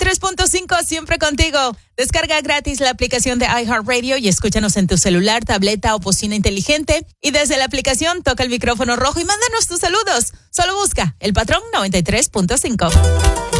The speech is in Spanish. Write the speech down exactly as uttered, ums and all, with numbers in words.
tres punto cinco, siempre contigo. Descarga gratis la aplicación de iHeartRadio y escúchanos en tu celular, tableta o bocina inteligente. Y desde la aplicación toca el micrófono rojo y mándanos tus saludos. Solo busca El Patrón noventa y tres punto cinco.